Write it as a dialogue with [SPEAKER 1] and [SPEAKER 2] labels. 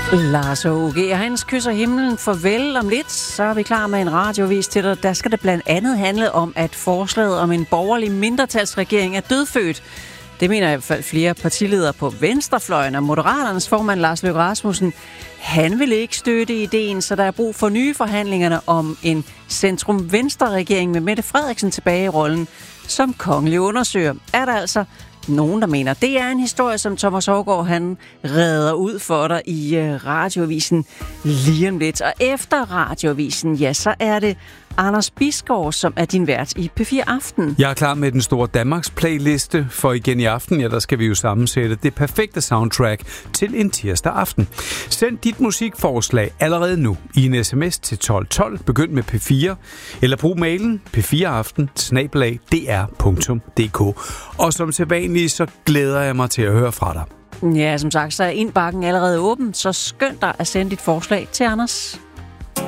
[SPEAKER 1] Lars Åge og hans kysser himlen farvel om lidt, så er vi klar med en radiovis til dig. Der skal det blandt andet handle om, at forslaget om en borgerlig mindretalsregering er dødfødt. Det mener i hvert fald flere partiledere på venstrefløjen, og Moderaternes formand Lars Løkke Rasmussen, han vil ikke støtte ideen, så der er brug for nye forhandlingerne om en centrum-venstre-regering med Mette Frederiksen tilbage i rollen som kongelig undersøger. Er der altså nogen, der mener, det er en historie, som Thomas Haugaard, han redder ud for dig i radioavisen lige om lidt. Og efter radioavisen, ja, så er det Anders Bisgaard, som er din vært i P4 Aften.
[SPEAKER 2] Jeg er klar med den store Danmarks playliste, for igen i aften, ja, der skal vi jo sammensætte det perfekte soundtrack til en tirsdag aften. Send dit musikforslag allerede nu i en sms til 1212, begynd med P4, eller brug mailen p4aften@dr.dk. Og som sædvanligt, så glæder jeg mig til at høre fra dig.
[SPEAKER 1] Ja, som sagt, så er indbakken allerede åben, så skynd dig at sende dit forslag til Anders.